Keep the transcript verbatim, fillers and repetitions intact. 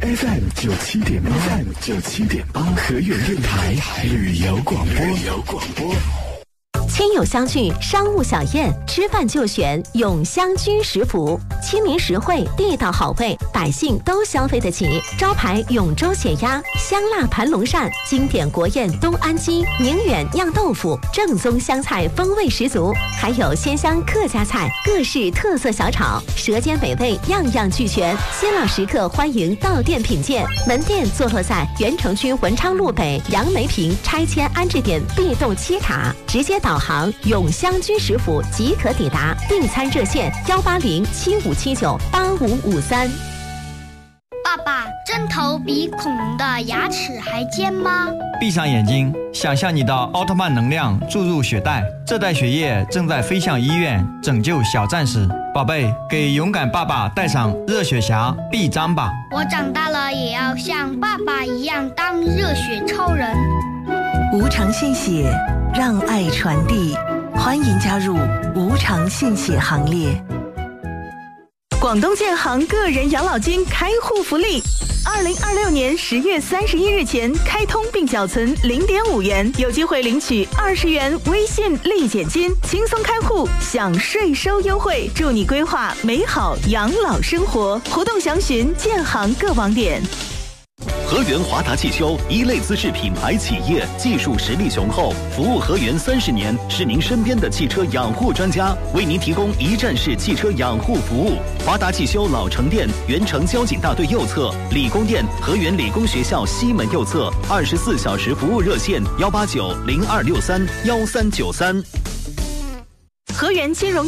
F M 九七点八 ，F M 九七点八，和源电台旅游广播。旅游广播。 亲友相聚，商务小宴，吃饭就选永香居食府，亲民实惠，地道好味，百姓都消费得起。招牌永州血鸭、香辣盘龙鳝，经典国宴东安鸡、宁远酿豆腐，正宗湘菜风味十足，还有鲜香客家菜，各式特色小炒，舌尖美味样样俱全。新老食客欢迎到店品鉴。门店坐落在原城区文昌路北杨梅坪拆迁安置点 B 栋七塔，直接导航永香居食府即可抵达。订餐热线幺八零七五七九八五五三。 爸爸，针头比恐龙的牙齿还尖吗？ 闭上眼睛，想象你的奥特曼能量注入血袋，这袋血液正在飞向医院，拯救小战士。宝贝，给勇敢爸爸戴上热血侠臂章吧。 我长大了也要像爸爸一样当热血超人。 无偿献血，让爱传递，欢迎加入无偿献血行列。广东建行个人养老金开户福利，二零二六年十月三十一日前开通并缴存零点五元，有机会领取二十元微信立减金，轻松开户享税收优惠，助你规划美好养老生活。活动详询建行各网点。 和源华达汽修，一类资质品牌企业，技术实力雄厚，服务和源三十年，是您身边的汽车养护专家，为您提供一站式汽车养护服务。华达汽修老城店，原城交警大队右侧；理工店，和源理工学校西门右侧。二十四小时服务热线：幺八九零二六三幺三九三。 和源金融